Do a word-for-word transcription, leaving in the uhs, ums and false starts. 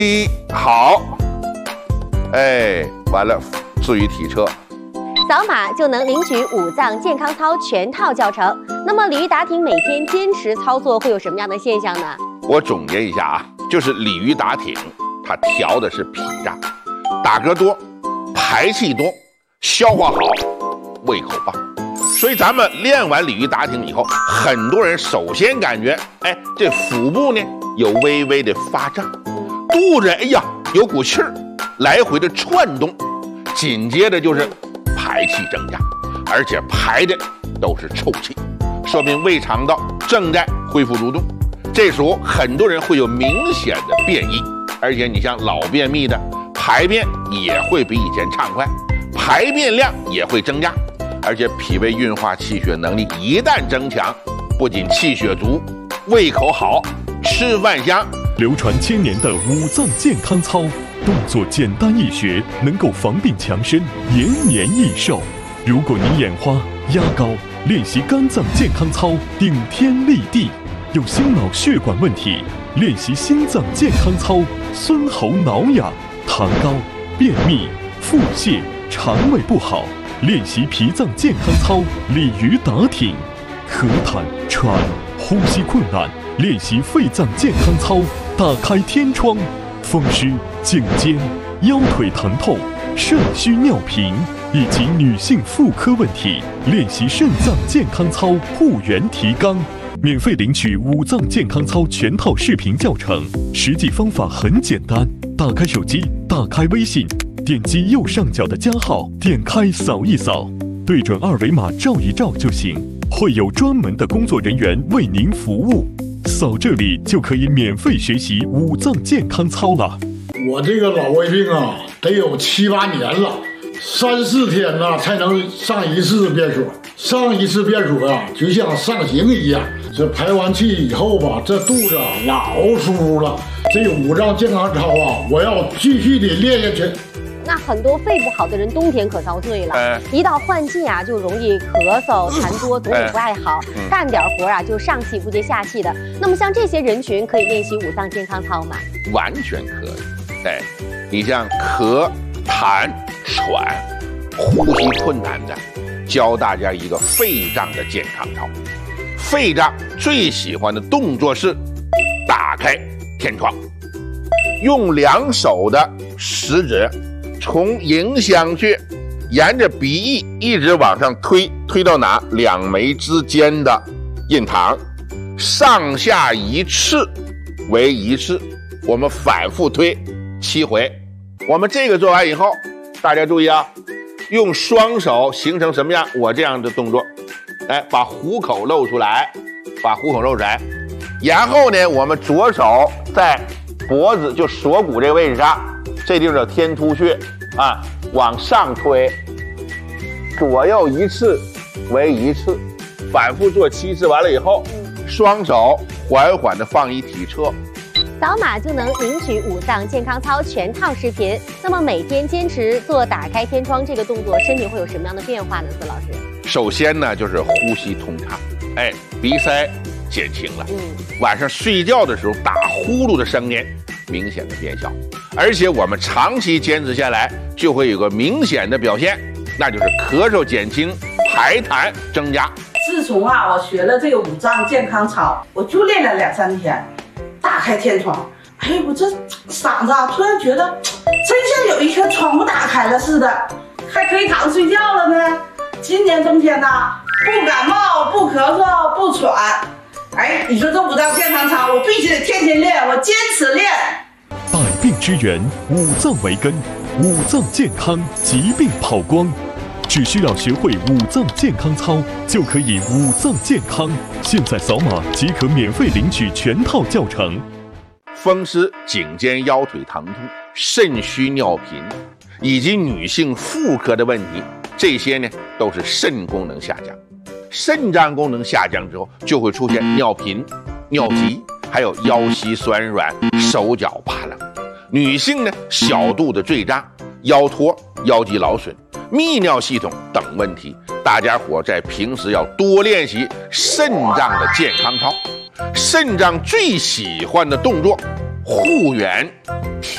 一好，哎，完了，至于体车。 扫码就能领取五脏健康操全套教程。那么鲤鱼打挺每天坚持操作会有什么样的现象呢？ 我总结一下啊，就是鲤鱼打挺，它调的是脾脏，打嗝多，排气多，消化好，胃口棒。所以咱们练完鲤鱼打挺以后，很多人首先感觉，哎，这腹部呢有微微的发胀，肚子哎呀有股气儿，来回的窜动，紧接着就是。 排气增加，而且排的都是臭气，说明胃肠道正在恢复蠕动。这时候很多人会有明显的便意，而且你像老便秘的，排便也会比以前畅快，排便量也会增加，而且脾胃运化气血能力一旦增强，不仅气血足，胃口好，吃饭香。 流传千年的五脏健康操。 动作简单易学，能够防病强身、延年益寿。如果您眼花、压高，练习肝脏健康操顶天立地；有心脑血管问题，练习心脏健康操孙喉挠痒；糖高、便秘、腹泻、肠胃不好，练习脾脏健康操鲤鱼打挺；咳痰、喘、呼吸困难，练习肺脏健康操打开天窗。 风湿、颈肩、腰腿疼痛、肾虚尿频以及女性妇科问题，练习肾脏健康操护元提肛。免费领取五脏健康操全套视频教程，实际方法很简单：打开手机，打开微信，点击右上角的加号，点开扫一扫，对准二维码照一照就行，会有专门的工作人员为您服务。 扫这里就可以免费学习五脏健康操了。 我这个老胃病啊，得有七八年了，三四天呐才能上一次便所，上一次便所啊，就像上刑一样。这排完气以后吧，这肚子啊老舒服了。这五脏健康操啊，我要继续的练下去。 那很多肺不好的人冬天可遭罪了，哎、一到换季啊，就容易咳嗽、痰多，总也不爱好，哎、干点活啊就上气不接下气的。那么像这些人群可以练习五脏健康操吗？ 完全可以。哎，你像咳、痰、喘、呼吸困难的，教大家一个肺脏的健康操。肺脏最喜欢的动作是打开天窗，用两手的食指。 从迎香穴沿着鼻翼一直往上推，推到哪？两眉之间的印堂，上下一次为一次，我们反复推七回。我们这个做完以后，大家注意啊，用双手形成什么样？我这样的动作，哎，把虎口露出来，把虎口露出来，然后呢，我们左手在脖子就锁骨这个位置上。 这地方叫天突穴啊，往上推，左右一次为一次，反复做七次。完了以后，双手缓缓的放一体侧， 扫码就能领取五脏健康操全套视频。那么每天坚持做打开天窗这个动作，身体会有什么样的变化呢？孙老师， 首先呢就是呼吸通畅，哎，鼻塞减轻了。嗯，晚上睡觉的时候打呼噜的声音明显的变小。 而且我们长期坚持下来，就会有个明显的表现，那就是咳嗽减轻，排痰增加。 自从啊，我学了这个五脏健康操，我就练了两三天，打开天窗，哎，我这嗓子啊，突然觉得真像有一颗窗户打开了似的，还可以躺睡觉了呢。今年冬天呐，不感冒，不咳嗽，不喘。哎，你说这五脏健康操，我必须得天天练，我坚持练。 百病之源，五脏为根，五脏健康，疾病跑光。只需要学会五脏健康操，就可以五脏健康。现在扫码即可免费领取全套教程。 风湿、颈肩、腰腿疼痛、肾虚尿频，以及女性妇科的问题，这些呢都是肾功能下降。肾脏功能下降之后，就会出现尿频、尿急。 还有腰膝酸软、手脚发冷，女性呢小肚子坠胀、腰托、腰肌劳损、泌尿系统等问题，大家伙在平时要多练习肾脏的健康操。肾脏最喜欢的动作护元。